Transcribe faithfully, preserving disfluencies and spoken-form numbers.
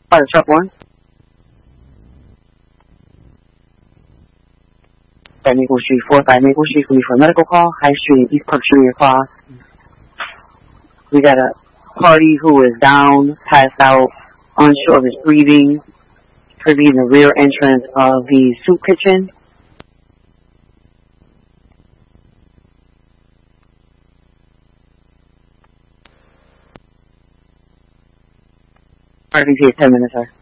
Fire truck one. At Maple Street, four five Maple Street, we for a medical call. High Street, East Park Junior Class. We got a party who is down, passed out, unsure of his breathing, could be in the rear entrance of the soup kitchen. R V P is ten minutes, sir.